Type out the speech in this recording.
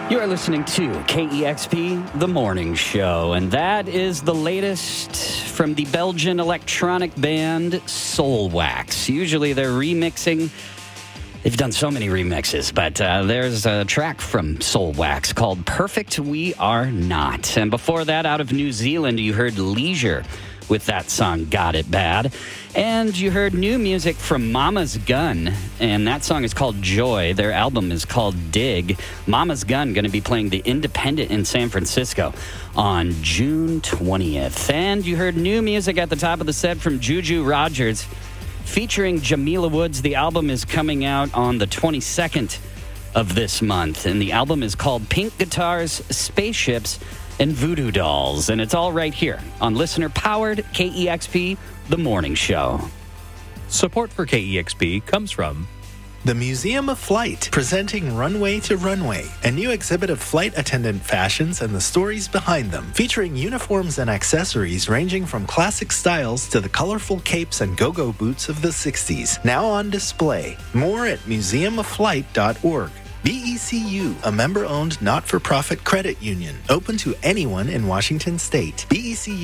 You are listening to KEXP, The Morning Show, and that is the latest from the Belgian electronic band Soulwax. Usually they're remixing. They've done so many remixes, but there's a track from Soulwax called Perfect We Are Not. And before that, out of New Zealand, you heard Leisure with that song, Got It Bad. And you heard new music from Mama's Gun, and that song is called Joy. Their album is called Dig. Mama's Gun going to be playing the Independent in San Francisco on June 20th. And you heard new music at the top of the set from Juju Rogers featuring Jamila Woods. The album is coming out on the 22nd of this month, and the album is called Pink Guitars, Spaceships, and Voodoo Dolls. And it's all right here on listener-powered KEXP, The Morning Show. Support for KEXP comes from the Museum of Flight, presenting Runway to Runway, a new exhibit of flight attendant fashions and the stories behind them, featuring uniforms and accessories ranging from classic styles to the colorful capes and go-go boots of the 60s. Now on display. More at museumofflight.org. BECU, a member-owned not-for-profit credit union, open to anyone in Washington State. BECU